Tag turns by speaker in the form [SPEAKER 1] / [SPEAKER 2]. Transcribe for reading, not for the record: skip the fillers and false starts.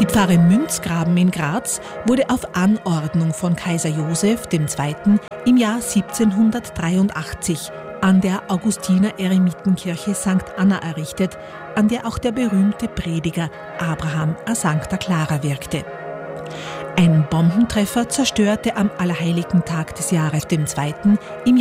[SPEAKER 1] Die Pfarre Münzgraben in Graz wurde auf Anordnung von Kaiser Joseph II. Im Jahr 1783 an der Augustiner-Eremitenkirche St. Anna errichtet, an der auch der berühmte Prediger Abraham a Sancta Clara wirkte. Ein Bombentreffer zerstörte am Allerheiligen Tag des Jahres II. Im